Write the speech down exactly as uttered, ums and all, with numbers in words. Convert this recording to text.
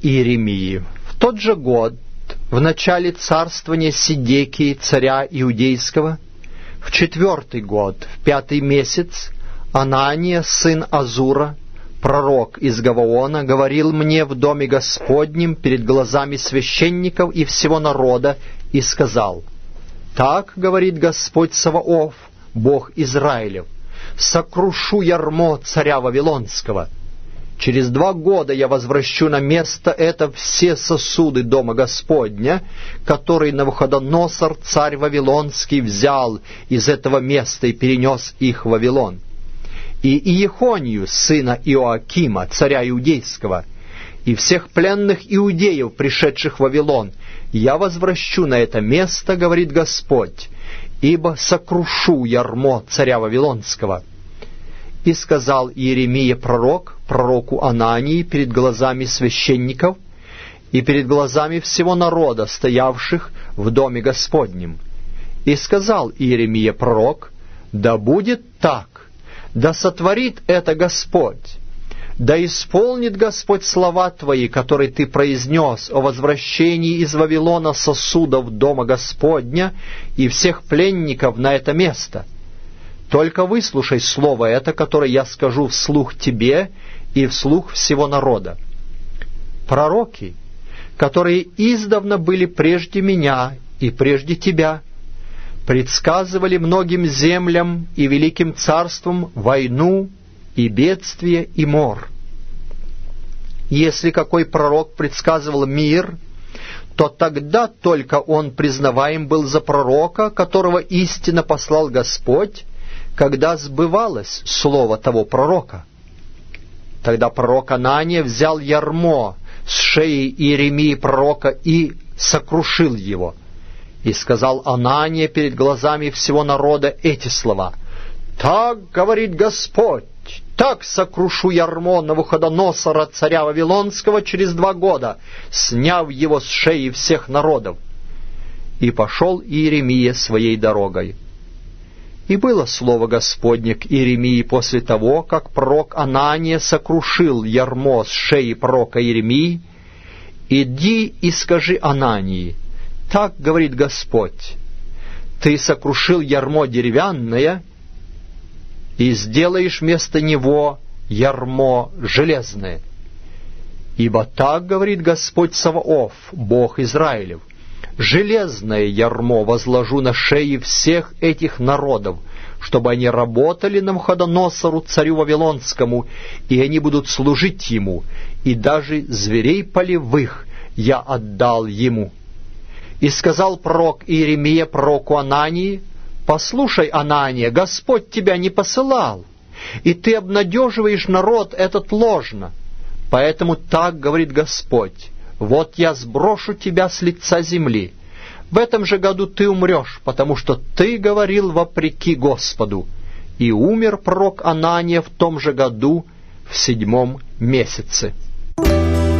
Иеремии. В тот же год, в начале царствования Сидекии, царя Иудейского, в четвертый год, в пятый месяц, Анания, сын Азура, пророк из Гаваона, говорил мне в доме Господнем перед глазами священников и всего народа и сказал: «Так говорит Господь Саваоф, Бог Израилев, сокрушу ярмо царя Вавилонского. Через два года я возвращу на место это все сосуды дома Господня, которые Навуходоносор, царь Вавилонский, взял из этого места и перенес их в Вавилон. И Иехонию, сына Иоакима, царя Иудейского, и всех пленных иудеев, пришедших в Вавилон, я возвращу на это место, говорит Господь, ибо сокрушу ярмо царя Вавилонского». И сказал Иеремия пророк, пророку Анании, перед глазами священников и перед глазами всего народа, стоявших в доме Господнем. И сказал Иеремия пророк: «Да будет так, да сотворит это Господь, да исполнит Господь слова Твои, которые Ты произнес о возвращении из Вавилона сосудов дома Господня и всех пленников на это место. Только выслушай слово это, которое я скажу вслух тебе и вслух всего народа. Пророки, которые издавна были прежде меня и прежде тебя, предсказывали многим землям и великим царствам войну и бедствие и мор. Если какой пророк предсказывал мир, то тогда только он признаваем был за пророка, которого истинно послал Господь, когда сбывалось слово того пророка. Тогда пророк Анания взял ярмо с шеи Иеремии пророка и сокрушил его. И сказал Анания перед глазами всего народа эти слова: «Так говорит Господь, так сокрушу ярмо Навуходоносора, царя Вавилонского, через два года, сняв его с шеи всех народов». И пошел Иеремия своей дорогой. И было слово Господне к Иеремии после того, как пророк Анания сокрушил ярмо с шеи пророка Иеремии: «Иди и скажи Анании: так говорит Господь, ты сокрушил ярмо деревянное и сделаешь вместо него ярмо железное. Ибо так говорит Господь Саваоф, Бог Израилев: железное ярмо возложу на шеи всех этих народов, чтобы они работали Навуходоносору, царю Вавилонскому, и они будут служить ему, и даже зверей полевых я отдал ему». И сказал пророк Иеремия пророку Анании: «Послушай, Анания, Господь тебя не посылал, и ты обнадеживаешь народ этот ложно. Поэтому так говорит Господь: вот я сброшу тебя с лица земли. В этом же году ты умрешь, потому что ты говорил вопреки Господу». И умер пророк Анания в том же году, в седьмом месяце.